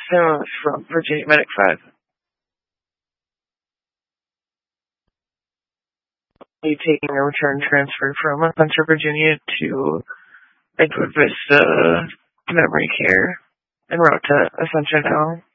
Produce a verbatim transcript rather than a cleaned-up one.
Sam from Virginia Medic five. Are you taking a return transfer from Hunter, Virginia to Edgewood Vista Memory Care en route to Ascension now?